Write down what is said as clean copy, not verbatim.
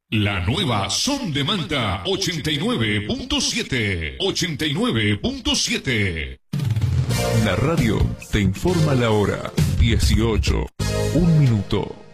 La nueva Son de Manta 89.7. 89.7. La radio te informa la hora. 18. Un minuto.